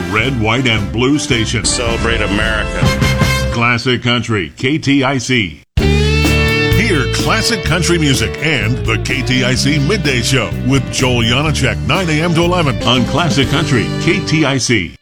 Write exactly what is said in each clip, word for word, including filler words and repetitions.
red, white, and blue station. Celebrate America. Classic Country, K T I C. Hear classic country music and the K T I C Midday Show with Joel Janacek, nine a.m. to eleven on Classic Country, K T I C.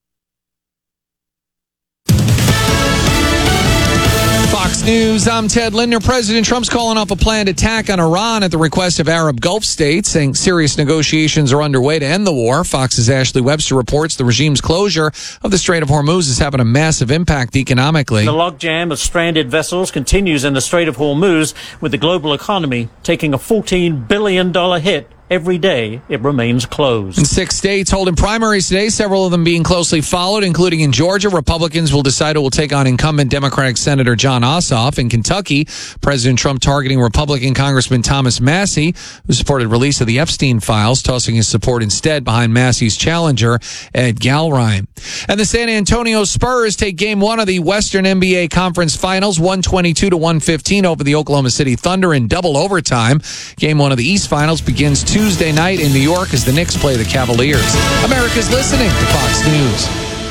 Fox News, I'm Ted Linder. President Trump's calling off a planned attack on Iran at the request of Arab Gulf states, saying serious negotiations are underway to end the war. Fox's Ashley Webster reports the regime's closure of the Strait of Hormuz is having a massive impact economically. The logjam of stranded vessels continues in the Strait of Hormuz, with the global economy taking a fourteen billion dollars hit. Every day, it remains closed. In six states holding primaries today, several of them being closely followed, including in Georgia. Republicans will decide who will take on incumbent Democratic Senator Jon Ossoff. In Kentucky, President Trump targeting Republican Congressman Thomas Massie, who supported release of the Epstein files, tossing his support instead behind Massie's challenger, Ed Galrein. And the San Antonio Spurs take game one of the Western N B A Conference Finals, one twenty-two to one fifteen over the Oklahoma City Thunder in double overtime. Game one of the East Finals begins Tuesday night in New York as the Knicks play the Cavaliers. America's listening to Fox News.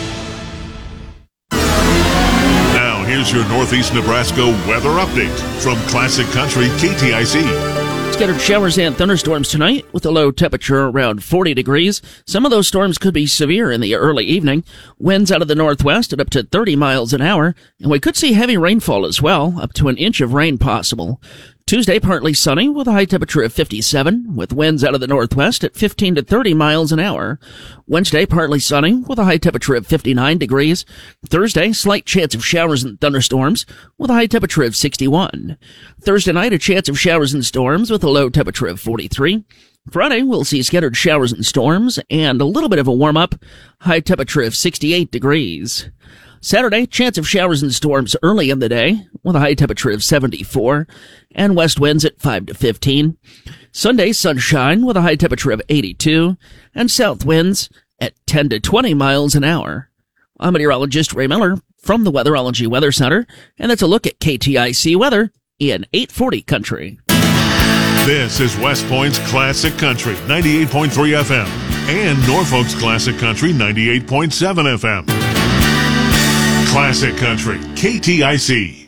Now, here's your Northeast Nebraska weather update from Classic Country K T I C. Scattered showers and thunderstorms tonight with a low temperature around forty degrees. Some of those storms could be severe in the early evening. Winds out of the northwest at up to thirty miles an hour. And we could see heavy rainfall as well, up to an inch of rain possible. Tuesday, partly sunny with a high temperature of fifty-seven, with winds out of the northwest at fifteen to thirty miles an hour. Wednesday, partly sunny with a high temperature of fifty-nine degrees. Thursday, slight chance of showers and thunderstorms with a high temperature of sixty-one. Thursday night, a chance of showers and storms with a low temperature of forty-three. Friday, we'll see scattered showers and storms and a little bit of a warm-up, high temperature of sixty-eight degrees. Saturday, chance of showers and storms early in the day with a high temperature of seventy-four and west winds at five to fifteen. Sunday, sunshine with a high temperature of eighty-two and south winds at ten to twenty miles an hour. I'm meteorologist Ray Miller from the Weatherology Weather Center, and that's a look at K T I C weather in eight forty Country. This is West Point's Classic Country, ninety-eight point three F M, and Norfolk's Classic Country, ninety-eight point seven F M. Classic Country, K T I C.